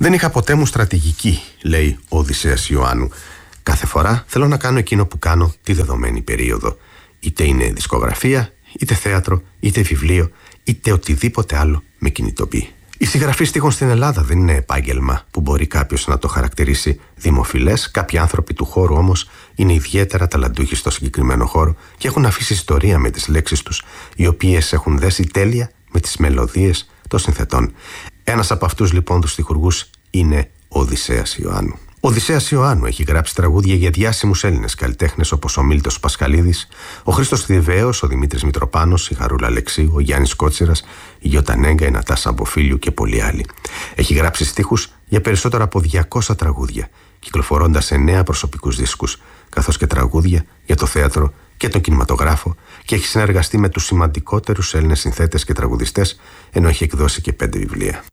«Δεν είχα ποτέ μου στρατηγική», λέει ο Οδυσσέας Ιωάννου. «Κάθε φορά θέλω να κάνω εκείνο που κάνω τη δεδομένη περίοδο. Είτε είναι δισκογραφία, είτε θέατρο, είτε βιβλίο, είτε οτιδήποτε άλλο με κινητοποιεί». Η συγγραφή στίχων στην Ελλάδα δεν είναι επάγγελμα που μπορεί κάποιος να το χαρακτηρίσει δημοφιλές. Κάποιοι άνθρωποι του χώρου όμως είναι ιδιαίτερα ταλαντούχοι στο συγκεκριμένο χώρο και έχουν αφήσει ιστορία με τις λέξεις τους, οι οποίες έχουν δέσει τέλεια με τις μελωδίες των συνθετών. Ένας από αυτούς λοιπόν τους στιχουργούς είναι ο Οδυσσέας Ιωάννου. Ο Οδυσσέας Ιωάννου έχει γράψει τραγούδια για διάσημους Έλληνες καλλιτέχνες όπως ο Μίλτος Πασχαλίδης, ο Χρήστος Θηβαίος, ο Δημήτρης Μητροπάνος, η Χαρούλα Αλεξίου, ο Γιάννης Κότσιρας, η Γιώτα Νέγκα, η Νατάσα Αμποφίλιου και πολλοί άλλοι. Έχει γράψει στίχους για περισσότερα από 200 τραγούδια, κυκλοφορώντας 9 προσωπικούς δίσκους, καθώς και τραγούδια για το θέατρο και τον κινηματογράφο, και έχει συνεργαστεί με τους σημαντικότερους Έλληνες συνθέτες και τραγουδιστές, ενώ έχει εκδώσει και 5 βιβλία.